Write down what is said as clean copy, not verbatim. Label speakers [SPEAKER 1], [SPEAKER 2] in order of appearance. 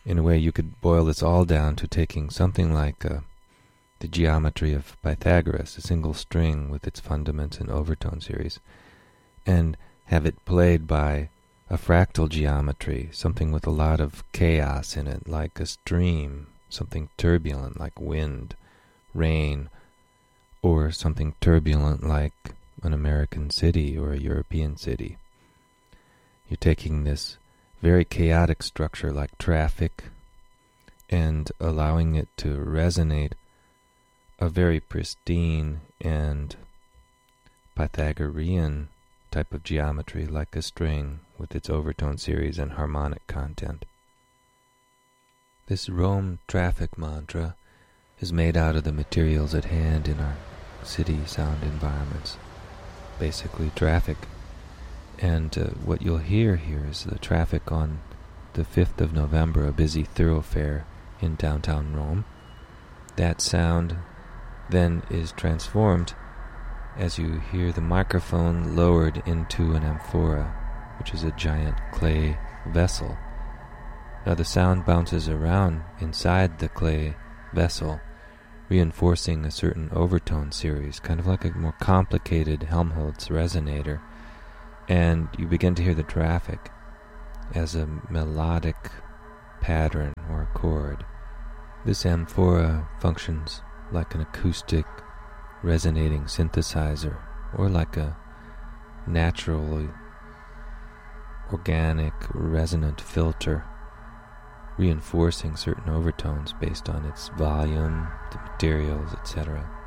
[SPEAKER 1] In a way, you could boil this all down to taking something like the geometry of Pythagoras, a single string with its fundaments and overtone series, and have it played by a fractal geometry, something with a lot of chaos in it, like a stream, something turbulent like wind, rain, or something turbulent like an American city or a European city. You're taking this very chaotic structure like traffic and allowing it to resonate a very pristine and Pythagorean type of geometry like a string with its overtone series and harmonic content. This Rome traffic mantra is made out of the materials at hand in our city sound environments, basically traffic. And what you'll hear here is the traffic on the 5th of November, a busy thoroughfare in downtown Rome. That sound then is transformed as you hear the microphone lowered into an amphora, which is a giant clay vessel. Now the sound bounces around inside the clay vessel, reinforcing a certain overtone series, kind of like a more complicated Helmholtz resonator, and you begin to hear the traffic as a melodic pattern or a chord. This amphora functions like an acoustic resonating synthesizer, or like a naturally organic resonant filter, reinforcing certain overtones based on its volume, the materials, etc.